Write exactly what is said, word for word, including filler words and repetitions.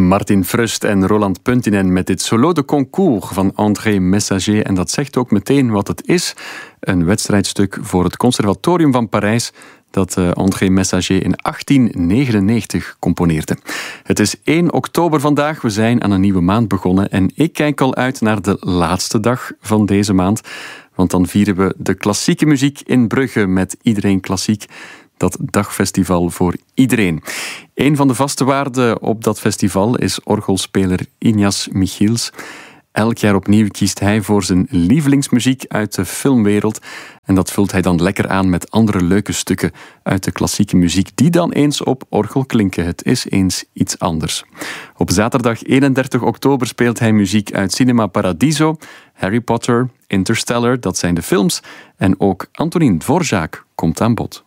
Martin Frust en Roland Puntinen met dit Solo de Concours van André Messager. En dat zegt ook meteen wat het is. Een wedstrijdstuk voor het Conservatorium van Parijs dat André Messager in achttien negenennegentig componeerde. Het is één oktober vandaag, we zijn aan een nieuwe maand begonnen en ik kijk al uit naar de laatste dag van deze maand. Want dan vieren we de klassieke muziek in Brugge met Iedereen Klassiek. Dat dagfestival voor iedereen. Een van de vaste waarden op dat festival is orgelspeler Ignaz Michiels. Elk jaar opnieuw kiest hij voor zijn lievelingsmuziek uit de filmwereld. En dat vult hij dan lekker aan met andere leuke stukken uit de klassieke muziek die dan eens op orgel klinken. Het is eens iets anders. Op zaterdag eenendertig oktober speelt hij muziek uit Cinema Paradiso, Harry Potter, Interstellar, dat zijn de films. En ook Antonín Dvořák komt aan bod.